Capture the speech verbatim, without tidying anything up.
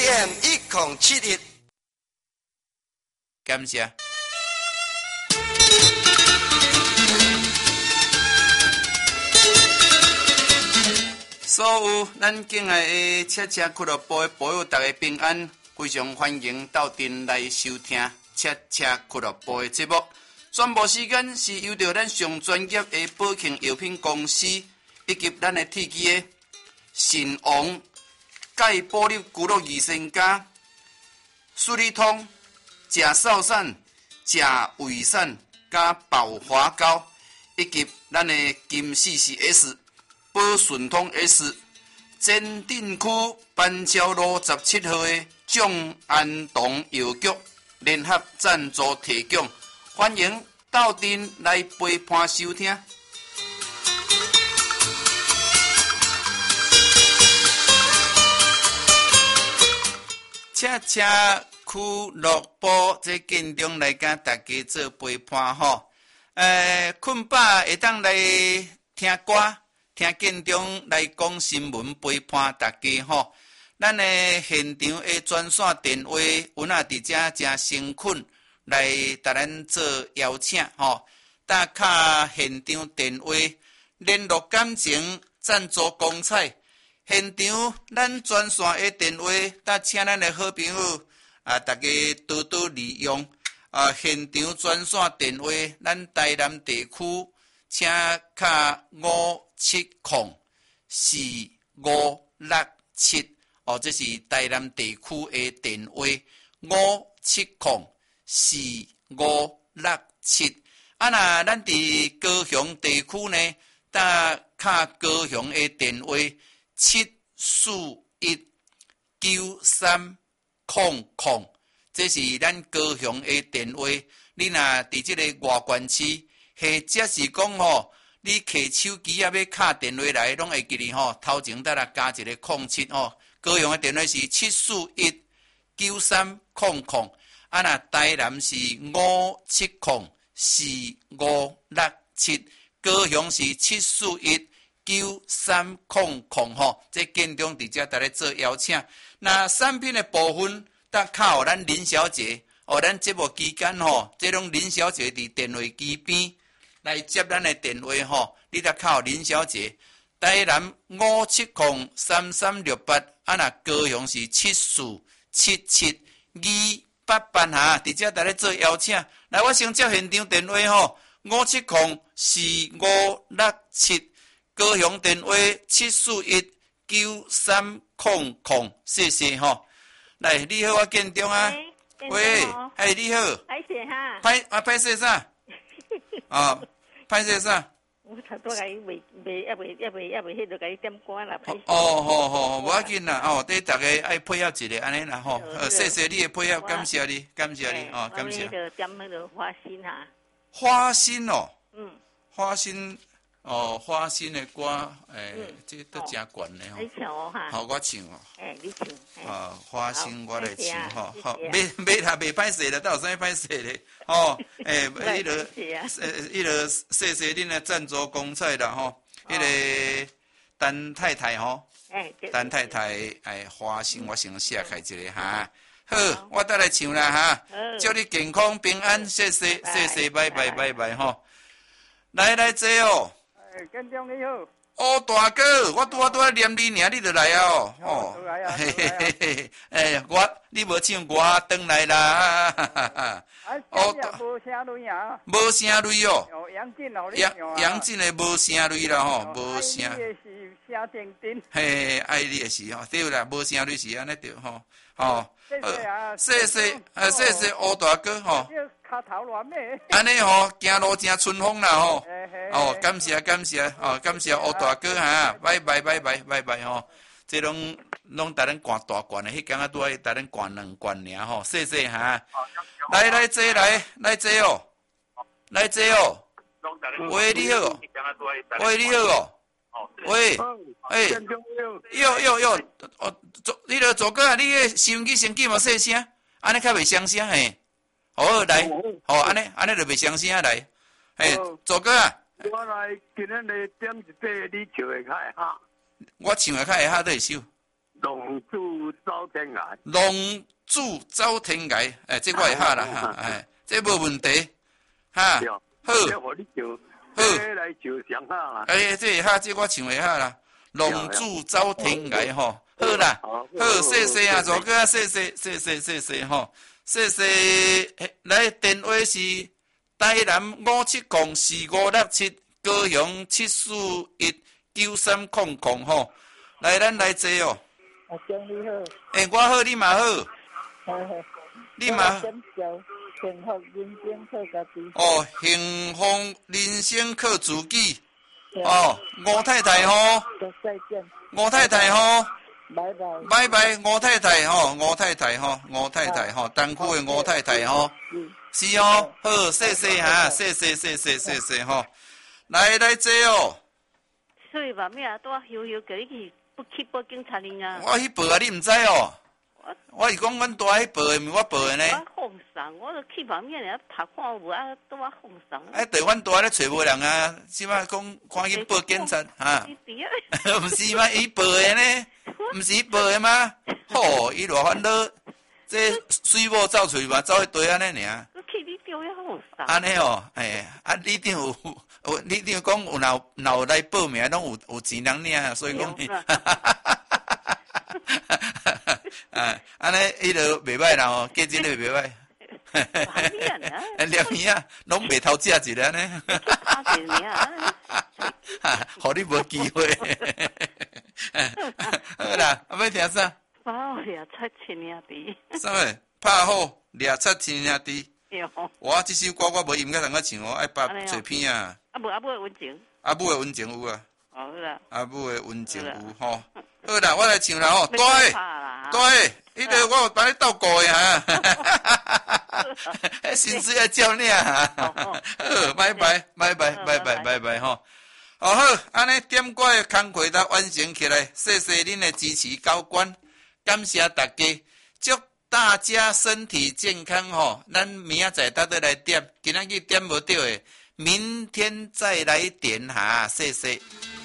A M 一零七一， 感谢。所有咱敬爱的车车俱乐部的朋友，大家平安，非常欢迎到店来收听车车俱乐部的节目。宣布时间是由着咱上专业的保庆药品公司以及咱的铁机的神王钙保粒骨肉益生加、舒利通、甲少散、甲胃散加保华膏，以及咱的金四四 S、保顺通 S、前镇区板桥路十七号的众安堂药局联合赞助提供，欢迎到店来陪伴收听。车车俱乐部这建中来甲大家做陪伴吼，诶，困饱会当来听歌，听建中来讲新闻陪伴大家吼。咱的现场的专线电话，阮也伫遮真诚恳来甲咱做邀请吼。打卡现场电话联络感情赞助公彩。现场咱专线的电话，搭请咱的好朋友啊，大家多多利用啊。现场专线电话，咱台南地区请卡五七零四五六七哦，这是台南地区的电话五七零四五六七。啊，那咱伫高雄地区呢，搭卡高雄的电话。七四一九三零零，这是咱高雄的电话。你若伫即个外县市，或者是讲吼，你摕手机啊要敲电话来，拢会记哩吼。头前搭来加一个零七吼，高雄的电话是七四一九三零零，啊那台南是五七零四五六七，高雄是七四一。九三零零吼，这建中伫遮，大家做邀请。那产品的部分，搭靠咱林小姐，哦，咱节目期间吼，这种林小姐伫电话机边来接咱的电话吼，你搭靠林小姐，台南五七零三三六八，啊那高雄是七四七七二八八哈，伫遮大家做邀请。来，我先接现场电话吼，五七零四五六七。高雄电话七四一九三零零，谢谢吼。来，你好，我建中啊。喂，哎，你好。 歹势哈。 歹啊，歹势啥？哦，歹势啥？ 我头拄甲伊袂袂还袂还袂还袂迄落甲伊点歌啦。 哦，好好，无要紧啦。哦，对，大家爱配合一下安尼啦吼。呃，谢谢你的配合，感谢你，感谢你哦，感谢。 我迄个点迄个花心哈。 花心哦。 嗯。 花心。哦，花心的歌，诶、欸，嗯、这都真悬的吼。 你唱哦哈。 好，我唱哦。 诶，你唱。 啊，花心我来唱吼，好，袂袂啦，袂歹势啦，倒有啥歹势咧？哦，诶，迄个，诶，迄个，谢谢恁的赞助公彩啦吼，迄个陈太太吼，陈太太，诶，花心我先写开一个哈。好，我倒来唱啦哈，祝你健康平安，谢谢，谢谢，拜拜，拜拜吼。来来坐哦。 诶，建中你好。 哦，大哥，我拄啊拄啊念你尔，你就来啊哦。 哦， 嘿嘿嘿嘿，诶，我你无唱歌，转来啦。 哦，无声雷啊。 无声雷哦。 哦，杨进哦， 杨杨进的无声雷啦吼，无声。 爱你的是声定定。 嘿，爱你的是吼，对啦，无声雷是安尼对吼，吼。 谢谢啊。 谢谢，啊谢谢欧大哥吼。 脚头乱咩？ 安尼吼，行路真春风啦吼。哦，感谢感谢，哦，感谢欧大哥哈，拜拜拜拜拜拜吼。这拢拢带咱灌大灌的，迄间啊拄爱带咱灌两灌尔吼，谢谢哈。来来坐来来坐哦，来坐哦。喂，你好。喂，你好哦。喂，哎，哟哟哟，哦，左，你著左哥啊，你个收音机先记嘛细声，安尼较袂响声嘿。好，来，好，安尼安尼就袂响声来。嘿，左哥啊。 我来今日来点一块，你唱会较会哈。 我唱会较会哈，都会收。 龙珠走天涯， 龙珠走天涯，哎，这我会哈啦哈，哎，这无问题，哈，好， 这我你就好， 来就上哈啦。 哎，这会哈，这我唱会哈啦，龙珠走天涯吼，好啦，好，谢谢啊，左哥，谢谢，谢谢，谢谢吼，谢谢，来电话是台南五七零四五六七，高雄七四一九三空空吼，来，咱来坐哦。 啊，兄你好。 诶，我好，你嘛好。 好好。 你嘛。 幸福人生靠家己。 哦，幸福人生靠自己。哦，吴太太吼。 再见。 吴太太吼。 拜拜。 拜拜，吴太太吼，吴太太吼，吴太太吼，东区的吴太太吼。是哦，好，谢谢哈，谢谢谢谢谢谢吼。来来坐哦。 所以话咩啊？多休休叫你去。不去报警察呢啊！ 我去报啊，你唔知哦。我我是讲，阮大去报的，唔是我报的呢。 我放松，我都去旁边咧拍看有啊，都我放松。 哎，对，阮大咧找无人啊，即摆讲赶紧报警察哈。唔是吗？伊报的呢？唔是伊报的吗？吼，伊偌烦恼，这水某走出去嘛，走一堆安尼尔。 我去你钓遐放松。 安尼哦，哎，啊，你定有。有，你你讲有闹闹来报名，拢有有钱人领，所以讲，啊，安尼伊就袂歹啦哦，价钱就袂歹。两年啊，拢袂偷食一个呢。互你无机会。好啦，要听啥？ 拍好掠出亲兄弟。 啥物？拍好掠出亲兄弟。我这首歌我无音乐通个唱哦，爱把嘴片啊。 啊无啊母的温情， 阿母的温情有啊， 好啦， 阿母的温情有吼，好啦，我来唱啦吼，大诶，大诶，迄个我有帮你斗过诶哈，迄薪水要照领哈，好，拜拜，拜拜，拜拜，拜拜吼，哦好，安尼点歌诶工课都完成起来，谢谢恁的支持交关，感谢大家，祝大家身体健康吼，咱明仔载搭倒来点，今仔日点无到诶。明天再来点哈，谢谢。